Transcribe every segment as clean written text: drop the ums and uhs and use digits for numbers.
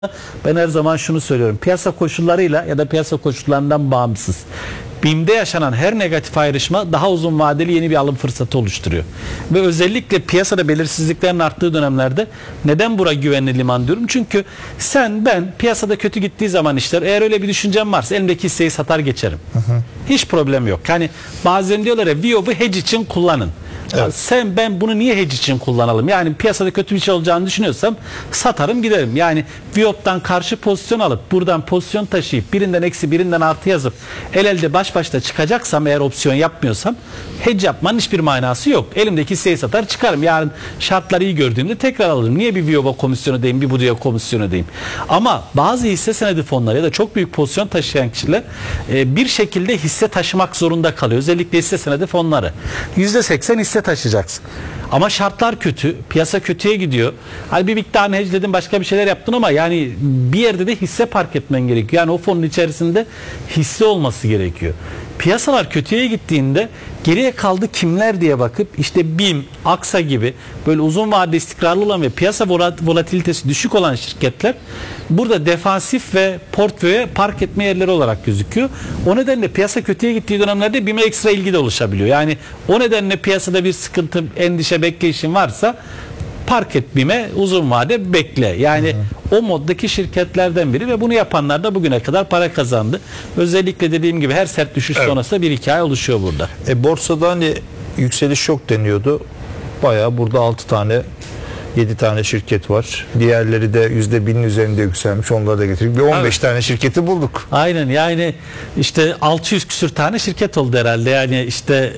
Ben her zaman şunu söylüyorum. Piyasa koşullarıyla ya da piyasa koşullarından bağımsız. BİM'de yaşanan her negatif ayrışma daha uzun vadeli yeni bir alım fırsatı oluşturuyor. Ve özellikle piyasada belirsizliklerin arttığı dönemlerde neden bura güvenli liman diyorum? Çünkü ben piyasada kötü gittiği zaman işler, eğer öyle bir düşüncem varsa elimdeki hisseyi satar geçerim. Hiç problem yok. Hani bazen diyorlar ya, VIOB'u hedge için kullanın. Evet. Ben bunu niye hedge için kullanalım? Yani piyasada kötü bir şey olacağını düşünüyorsam satarım giderim. Yani VIOB'dan karşı pozisyon alıp buradan pozisyon taşıyıp birinden eksi birinden artı yazıp elde baş başta çıkacaksam, eğer opsiyon yapmıyorsam, hedge yapmanın hiçbir manası yok. Elimdeki hisseyi satar çıkarım. Yarın şartları iyi gördüğümde tekrar alırım. Niye bir VIOB'a komisyon ödeyeyim, bir Budi'ye komisyon ödeyeyim? Ama bazı hisse senedi fonları ya da çok büyük pozisyon taşıyan kişiler bir şekilde hisse taşımak zorunda kalıyor. Özellikle hisse senedi fonları. %80 hisse taşıyacaksın. Ama şartlar kötü, piyasa kötüye gidiyor. Hani bir miktarını hedgeledin, başka bir şeyler yaptın ama yani bir yerde de hisse park etmen gerekiyor. Yani o fonun içerisinde hisse olması gerekiyor. Piyasalar kötüye gittiğinde geriye kaldı kimler diye bakıp işte BİM, Aksa gibi böyle uzun vadeli istikrarlı olan ve piyasa volatilitesi düşük olan şirketler burada defansif ve portföye park etme yerleri olarak gözüküyor. O nedenle piyasa kötüye gittiği dönemlerde BİM'e ekstra ilgi de oluşabiliyor. Yani o nedenle piyasada bir sıkıntı, endişe, bekleyişin varsa park et BİM'e, uzun vade bekle. Yani o moddaki şirketlerden biri ve bunu yapanlar da bugüne kadar para kazandı. Özellikle dediğim gibi her sert düşüş sonrasında bir hikaye oluşuyor burada. Borsada hani yükseliş yok deniyordu. Bayağı burada 6 tane 7 tane şirket var. Diğerleri de %1000'in üzerinde yükselmiş. Onları da getirdik. Bir 15 tane şirketi bulduk. Aynen, yani işte 600 küsür tane şirket oldu herhalde. Yani işte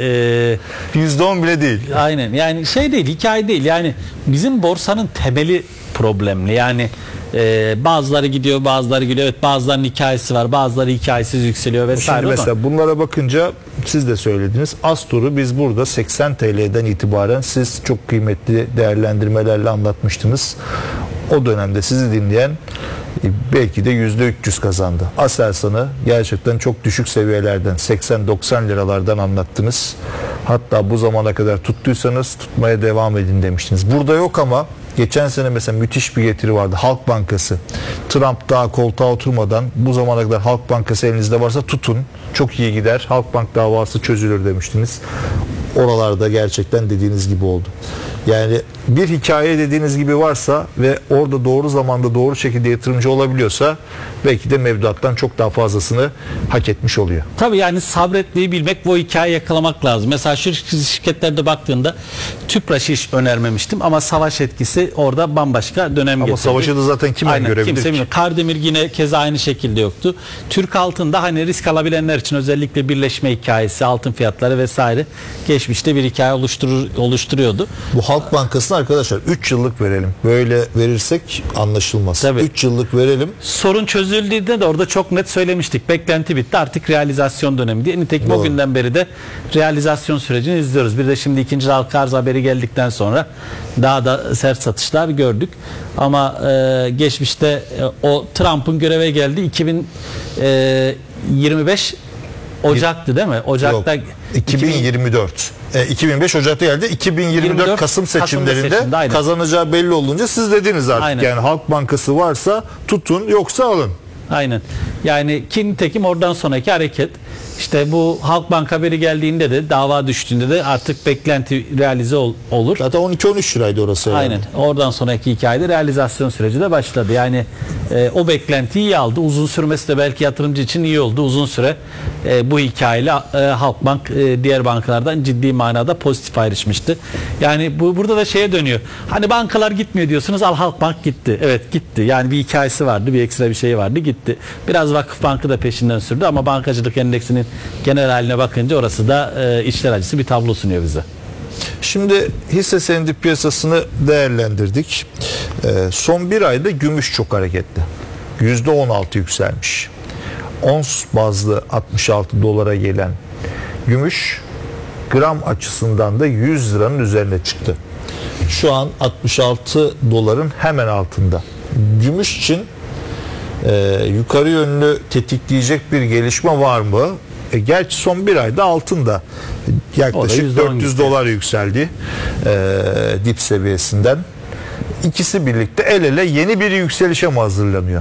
%10 bile değil. Aynen, yani şey değil, hikaye değil. Yani bizim borsanın temeli problemli. Yani bazıları gidiyor, bazıları geliyor. Evet, bazılarının hikayesi var, bazıları hikayesiz yükseliyor vesaire. Şimdi mesela bunlara bakınca siz de söylediniz. Astor'u biz burada 80 TL'den itibaren siz çok kıymetli değerlendirmelerle anlatmıştınız. O dönemde sizi dinleyen belki de %300 kazandı. Aselsan'ı gerçekten çok düşük seviyelerden 80-90 liralardan anlattınız. Hatta bu zamana kadar tuttuysanız tutmaya devam edin demiştiniz. Burada yok ama geçen sene mesela müthiş bir getiri vardı. Halk Bankası. Trump daha koltuğa oturmadan bu zamana kadar Halk Bankası elinizde varsa tutun. Çok iyi gider. Halkbank davası çözülür demiştiniz. Oralarda gerçekten dediğiniz gibi oldu. Yani bir hikaye dediğiniz gibi varsa ve orada doğru zamanda doğru şekilde yatırımcı olabiliyorsa belki de mevduattan çok daha fazlasını hak etmiş oluyor. Tabii, yani sabretmeyi bilmek, bu hikayeyi yakalamak lazım. Mesela şu şirketlerde baktığında Tüpraş'ı önermemiştim ama savaş etkisi orada bambaşka dönem getirdi. Ama savaşı da zaten kim görebilir kimse ki? Bilmiyor. Kardemir yine keza aynı şekilde yoktu. Türk altında hani risk alabilenler için özellikle birleşme hikayesi, altın fiyatları vesaire geçmişte bir hikaye oluşturuyordu. Bu Halk Bankası'na arkadaşlar 3 yıllık verelim. Böyle verirsek anlaşılmaz. Tabii. 3 yıllık verelim. Sorun çözüldüğünde de orada çok net söylemiştik. Beklenti bitti, artık realizasyon dönemi diye. Nitekim o günden beri de realizasyon sürecini izliyoruz. Bir de şimdi ikinci halka arz haberi geldikten sonra daha da sert satışlar gördük. Ama geçmişte o Trump'ın göreve geldiği 2025 Ocak'tı değil mi? Ocak'ta Yok, 2024. 2005 Ocak'ta geldi. 2024 Kasım seçimlerinde kazanacağı belli olunca siz dediniz artık. Aynen. Yani Halk Bankası varsa tutun, yoksa alın. Aynen. Yani nitekim oradan sonraki hareket, işte bu Halkbank haberi geldiğinde de, dava düştüğünde de artık beklenti realize olur. Zaten 12-13 liraydı orası. Yani. Aynen. Oradan sonraki hikayede realizasyon süreci de başladı. Yani o beklentiyi iyi aldı. Uzun sürmesi de belki yatırımcı için iyi oldu. Uzun süre bu hikayeyle Halkbank diğer bankalardan ciddi manada pozitif ayrışmıştı. Yani burada da şeye dönüyor. Hani bankalar gitmiyor diyorsunuz, al Halkbank gitti. Evet, gitti. Yani bir hikayesi vardı, bir ekstra bir şey vardı, gitti. Biraz Vakıfbank'ı da peşinden sürdü ama bankacılık endeksinin genel haline bakınca orası da içler acısı bir tablo sunuyor bize. Şimdi hisse senedi piyasasını değerlendirdik. Son bir ayda gümüş çok hareketli. %16 yükselmiş. Ons bazlı 66 dolara gelen gümüş gram açısından da 100 liranın üzerine çıktı. Şu an 66 doların hemen altında. Gümüş için yukarı yönlü tetikleyecek bir gelişme var mı? Gerçi son bir ayda altın da yaklaşık 400 dolar yükseldi dip seviyesinden. İkisi birlikte el ele yeni bir yükselişe mi hazırlanıyor?